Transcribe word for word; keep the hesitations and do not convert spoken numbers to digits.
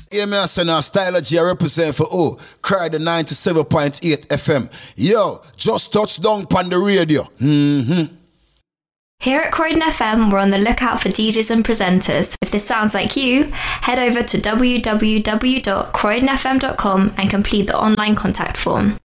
Yeah, me I say now, Stylogy, I represent for oh, Cry the ninety-seven point eight F M. Yo, just touch down on the radio. Mm-hmm. Here at Croydon F M, we're on the lookout for D Js and presenters. If this sounds like you, head over to w w w dot croydon f m dot com and complete the online contact form.